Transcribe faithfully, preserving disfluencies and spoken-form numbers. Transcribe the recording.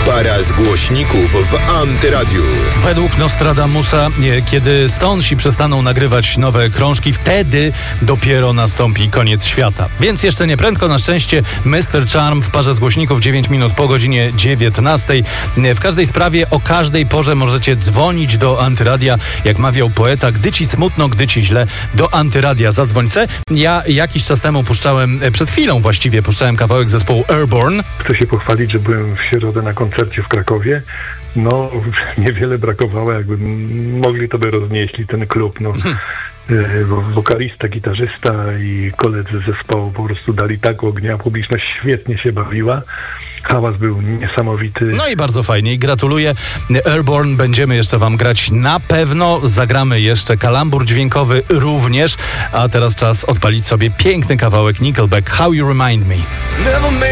Para z głośników w Antyradiu. Według Nostradamusa, kiedy Stonesi przestaną nagrywać nowe krążki, wtedy dopiero nastąpi koniec świata. Więc jeszcze nie prędko, na szczęście mister Charm w parze z głośników dziewięć minut po godzinie dziewiętnastej. W każdej sprawie, o każdej porze możecie dzwonić do Antyradia. Jak mawiał poeta, gdy ci smutno, gdy ci źle, do Antyradia zadzwoń se. Ja jakiś czas temu puszczałem, przed chwilą właściwie, puszczałem kawałek zespołu Airborne. Chcę się pochwalić, że byłem w środę na koncercie w Krakowie. No, niewiele brakowało, jakby mogli, to by roznieśli ten klub. No. Wokalista, gitarzysta i koledzy z zespołu po prostu dali tak ognia, publiczność świetnie się bawiła. Hałas był niesamowity. No i bardzo fajnie i gratuluję. Airborne będziemy jeszcze wam grać na pewno. Zagramy jeszcze kalambur dźwiękowy również. A teraz czas odpalić sobie piękny kawałek Nickelback, How You Remind Me.